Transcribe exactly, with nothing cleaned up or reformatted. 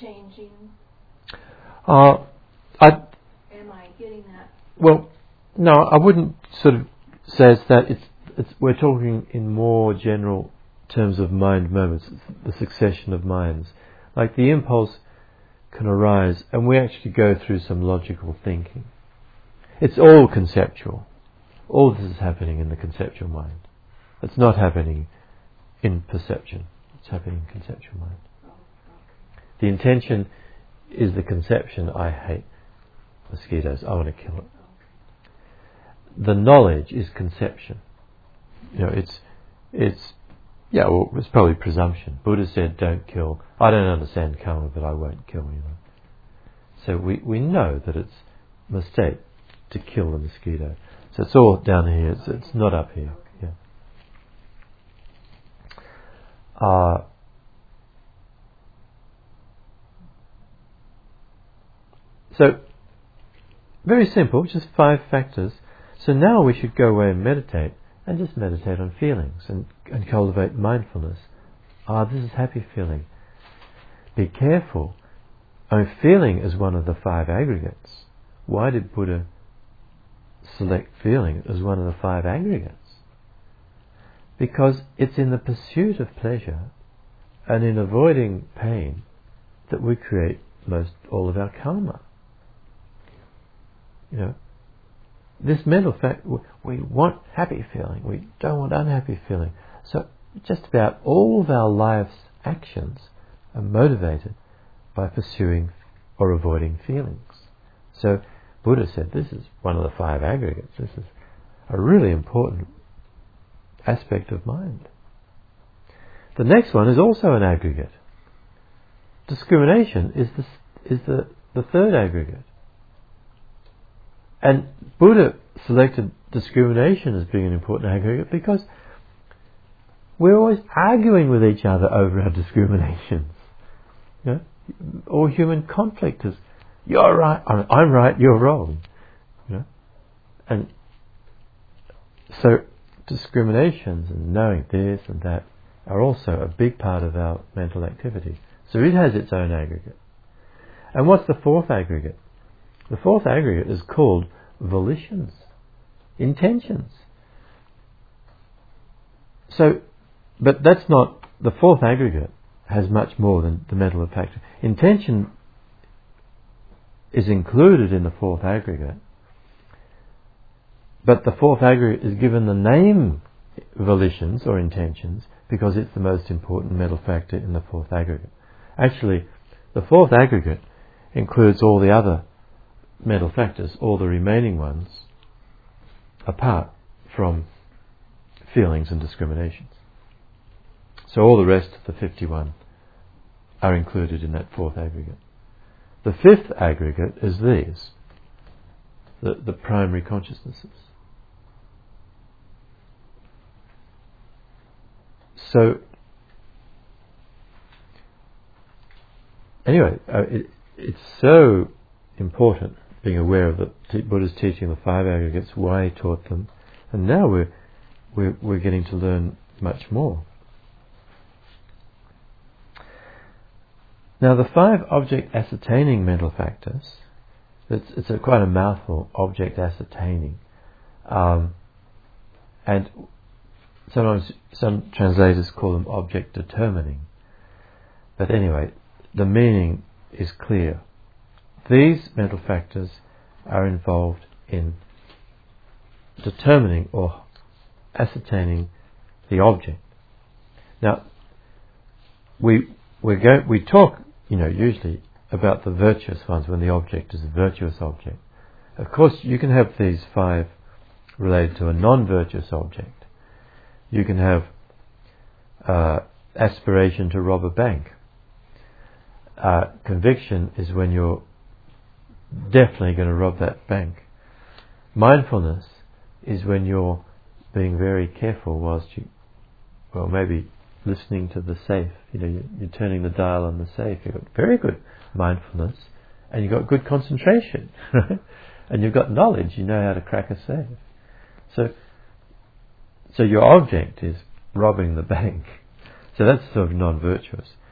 changing? Uh, I, Am I getting that? well, no, I wouldn't sort of say it's that. It's, it's, we're talking in more general terms of mind moments, the succession of minds. Like the impulse can arise, and we actually go through some logical thinking. It's all conceptual. All this is happening in the conceptual mind. It's not happening in perception. It's happening in conceptual mind. The intention is the conception, I hate mosquitoes, I want to kill it. The knowledge is conception. You know, it's, it's, yeah, well, it's probably presumption. Buddha said, don't kill. I don't understand karma, but I won't kill, you know. So we, we know that it's a mistake to kill the mosquito. So it's all down here, it's, it's not up here. Yeah. Uh, so, very simple, just five factors. So now we should go away and meditate, and just meditate on feelings and, and cultivate mindfulness. Ah, this is happy feeling. Be careful. I mean, feeling is one of the five aggregates. Why did Buddha select feeling as one of the five aggregates? Because it's in the pursuit of pleasure and in avoiding pain that we create most all of our karma. You know, this mental fact, we want happy feeling, we don't want unhappy feeling. So just about all of our life's actions are motivated by pursuing or avoiding feelings. So Buddha said this is one of the five aggregates. This is a really important aspect of mind. The next one is also an aggregate. Discrimination is the, is the, the third aggregate. And Buddha selected discrimination as being an important aggregate because we're always arguing with each other over our discriminations. You know? All human conflict is, you're right, I'm right, you're wrong. You know? And so discriminations and knowing this and that are also a big part of our mental activity. So it has its own aggregate. And what's the fourth aggregate? The fourth aggregate is called volitions, intentions. So, but that's not, the fourth aggregate has much more than the mental factor. Intention is included in the fourth aggregate, but the fourth aggregate is given the name volitions or intentions because it's the most important mental factor in the fourth aggregate. Actually, the fourth aggregate includes all the other mental factors, all the remaining ones, apart from feelings and discriminations. So all the rest of the fifty-one are included in that fourth aggregate. The fifth aggregate is these, the, the primary consciousnesses. So, anyway, uh, it, it's so important being aware of the t- Buddha's teaching the five aggregates, why he taught them, and now we're we're, we're getting to learn much more. Now, the five object ascertaining mental factors, it's, it's a quite a mouthful, object ascertaining, um, and sometimes some translators call them object determining. But anyway, the meaning is clear. These mental factors are involved in determining or ascertaining the object. Now, we we go we talk, you know, usually about the virtuous ones when the object is a virtuous object. Of course, you can have these five related to a non-virtuous object. You can have uh, aspiration to rob a bank. Uh, conviction is when you're definitely going to rob that bank. Mindfulness is when you're being very careful whilst you, well, maybe listening to the safe. You know, you're, you're turning the dial on the safe. You've got very good mindfulness, and you've got good concentration, right? And you've got knowledge. You know how to crack a safe. So, so your object is robbing the bank. So that's sort of non-virtuous.